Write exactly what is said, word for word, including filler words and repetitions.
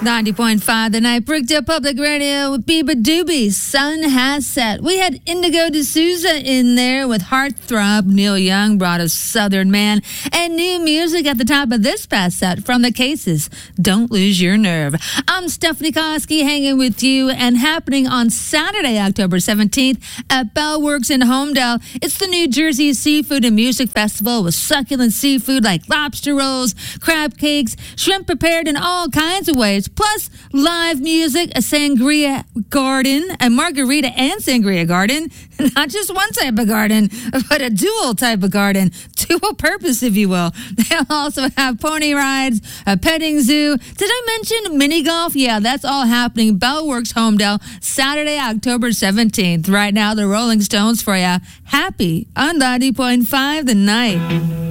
ninety point five, the night, Brookdale Public Radio with Biba Doobie. Sun has set. We had Indigo D'Souza in there with Heartthrob. Neil Young brought us Southern Man. And new music at the top of this past set from the Cases, Don't Lose Your Nerve. I'm Stephanie Koski hanging with you, and happening on Saturday, October seventeenth at Bellworks in Homedale. It's the New Jersey Seafood and Music Festival with succulent seafood like lobster rolls, crab cakes, shrimp prepared in all kinds of ways, plus live music, a sangria garden, a margarita and sangria garden, not just one type of garden, but a dual type of garden, dual purpose, if you will. They'll also have pony rides, a petting zoo. Did I mention mini golf? Yeah, that's all happening. Bellworks Homedale, Saturday, October seventeenth. Right now, the Rolling Stones for you. Happy on ninety point five The Night.